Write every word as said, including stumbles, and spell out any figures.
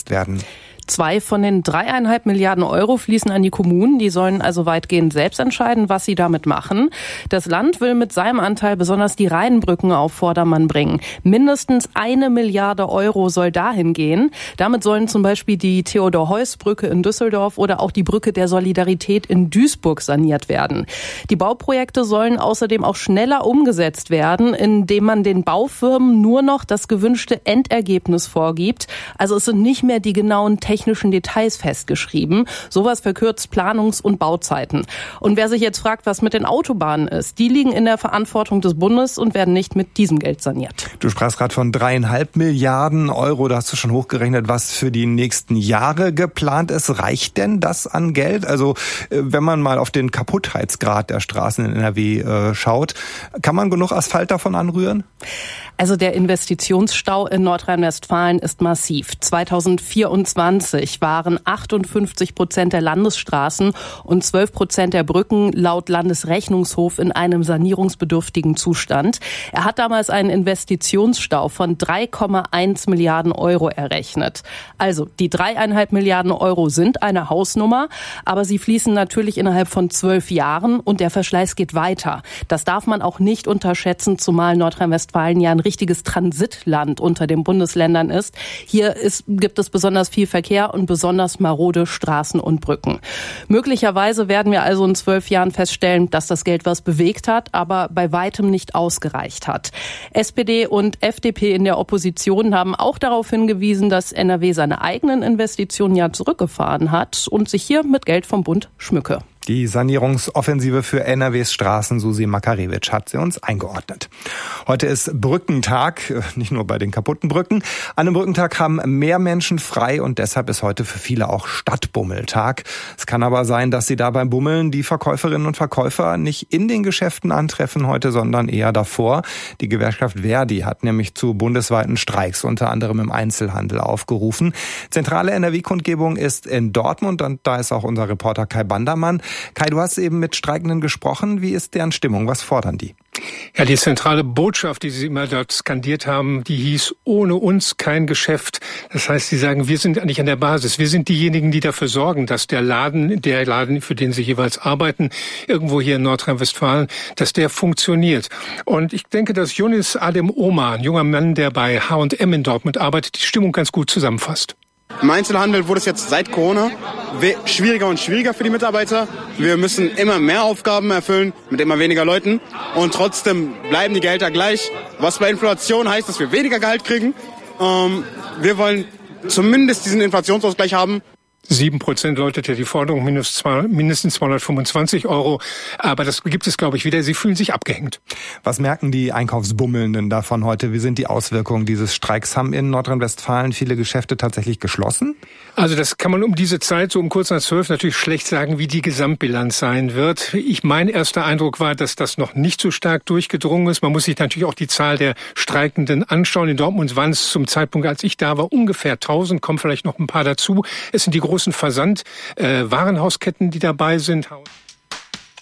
umgesetzt werden? Zwei von den dreieinhalb Milliarden Euro fließen an die Kommunen. Die sollen also weitgehend selbst entscheiden, was sie damit machen. Das Land will mit seinem Anteil besonders die Rheinbrücken auf Vordermann bringen. Mindestens eine Milliarde Euro soll dahin gehen. Damit sollen zum Beispiel die Theodor-Heuss-Brücke in Düsseldorf oder auch die Brücke der Solidarität in Duisburg saniert werden. Die Bauprojekte sollen außerdem auch schneller umgesetzt werden, indem man den Baufirmen nur noch das gewünschte Endergebnis vorgibt. Also es sind nicht mehr die genauen technischen Details festgeschrieben. Sowas verkürzt Planungs- und Bauzeiten. Und wer sich jetzt fragt, was mit den Autobahnen ist, die liegen in der Verantwortung des Bundes und werden nicht mit diesem Geld saniert. Du sprachst gerade von dreieinhalb Milliarden Euro. Da hast du schon hochgerechnet, was für die nächsten Jahre geplant ist. Reicht denn das an Geld? Also wenn man mal auf den Kaputtheitsgrad der Straßen in N R W äh, schaut, kann man genug Asphalt davon anrühren? Also der Investitionsstau in Nordrhein-Westfalen ist massiv. zweitausendvierundzwanzig waren achtundfünfzig Prozent der Landesstraßen und zwölf Prozent der Brücken laut Landesrechnungshof in einem sanierungsbedürftigen Zustand. Er hat damals einen Investitionsstau von drei Komma eins Milliarden Euro errechnet. Also die dreieinhalb Milliarden Euro sind eine Hausnummer, aber sie fließen natürlich innerhalb von zwölf Jahren und der Verschleiß geht weiter. Das darf man auch nicht unterschätzen, zumal Nordrhein-Westfalen ja ein richtiges Transitland unter den Bundesländern ist. Hier ist, gibt es besonders viel Verkehr und besonders marode Straßen und Brücken. Möglicherweise werden wir also in zwölf Jahren feststellen, dass das Geld was bewegt hat, aber bei weitem nicht ausgereicht hat. S P D und F D P in der Opposition haben auch darauf hingewiesen, dass N R W seine eigenen Investitionen ja zurückgefahren hat und sich hier mit Geld vom Bund schmücke. Die Sanierungsoffensive für N R Ws Straßen, Susi Makarewitsch, hat sie uns eingeordnet. Heute ist Brückentag, nicht nur bei den kaputten Brücken. An dem Brückentag haben mehr Menschen frei und deshalb ist heute für viele auch Stadtbummeltag. Es kann aber sein, dass sie da beim Bummeln die Verkäuferinnen und Verkäufer nicht in den Geschäften antreffen heute, sondern eher davor. Die Gewerkschaft Verdi hat nämlich zu bundesweiten Streiks, unter anderem im Einzelhandel, aufgerufen. Zentrale N R W-Kundgebung ist in Dortmund und da ist auch unser Reporter Kai Bandermann. Kai, du hast eben mit Streikenden gesprochen. Wie ist deren Stimmung? Was fordern die? Ja, die zentrale Botschaft, die sie immer dort skandiert haben, die hieß: ohne uns kein Geschäft. Das heißt, sie sagen, wir sind eigentlich an der Basis. Wir sind diejenigen, die dafür sorgen, dass der Laden, der Laden, für den sie jeweils arbeiten, irgendwo hier in Nordrhein-Westfalen, dass der funktioniert. Und ich denke, dass Yunus Adem Omar, ein junger Mann, der bei H und M in Dortmund arbeitet, die Stimmung ganz gut zusammenfasst. Im Einzelhandel wurde es jetzt seit Corona schwieriger und schwieriger für die Mitarbeiter. Wir müssen immer mehr Aufgaben erfüllen mit immer weniger Leuten und trotzdem bleiben die Gehälter gleich. Was bei Inflation heißt, dass wir weniger Gehalt kriegen. Ähm, wir wollen zumindest diesen Inflationsausgleich haben. Sieben Prozent lautete die Forderung, mindestens zweihundertfünfundzwanzig Euro. Aber das gibt es, glaube ich, wieder. Sie fühlen sich abgehängt. Was merken die Einkaufsbummelnden davon heute? Wie sind die Auswirkungen dieses Streiks? Haben in Nordrhein-Westfalen viele Geschäfte tatsächlich geschlossen? Also das kann man um diese Zeit, so um kurz nach zwölf, natürlich schlecht sagen, wie die Gesamtbilanz sein wird. Ich, mein erster Eindruck war, dass das noch nicht so stark durchgedrungen ist. Man muss sich natürlich auch die Zahl der Streikenden anschauen. In Dortmund waren es zum Zeitpunkt, als ich da war, ungefähr tausend, kommen vielleicht noch ein paar dazu. Es sind die großen Versand-, äh, Warenhausketten, die dabei sind.